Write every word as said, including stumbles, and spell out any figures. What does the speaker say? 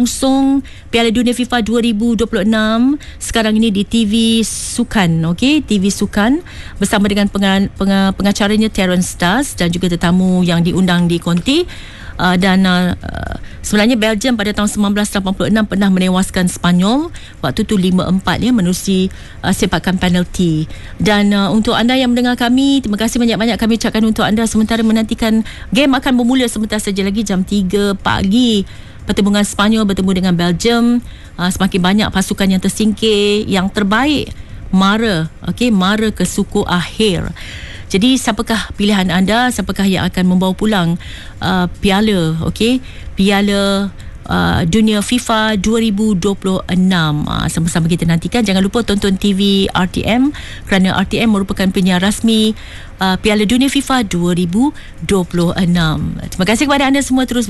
langsung Piala Dunia FIFA dua ribu dua puluh enam sekarang ini di T V Sukan, okey, T V Sukan bersama dengan penga, penga, pengacaranya Terence Stas dan juga tetamu yang diundang di Conti. Uh, dan uh, sebenarnya Belgium pada tahun sembilan belas lapan puluh enam pernah menewaskan Sepanyol waktu tu lima empat ya, menerusi uh, sepakan penalti. Dan uh, untuk anda yang mendengar kami, terima kasih banyak-banyak kami ucapkan untuk anda, sementara menantikan game akan bermula sebentar saja lagi jam tiga pagi. Pertembungan Sepanyol bertemu dengan Belgium. uh, Semakin banyak pasukan yang tersingkir. Yang terbaik mara, okey, mara ke suku akhir. Jadi siapakah pilihan anda? Siapakah yang akan membawa pulang uh, piala, okey, piala uh, Dunia FIFA dua ribu dua puluh enam? Uh, sama-sama kita nantikan. Jangan lupa tonton T V R T M kerana R T M merupakan penyiar rasmi uh, Piala Dunia FIFA dua ribu dua puluh enam. Terima kasih kepada anda semua terus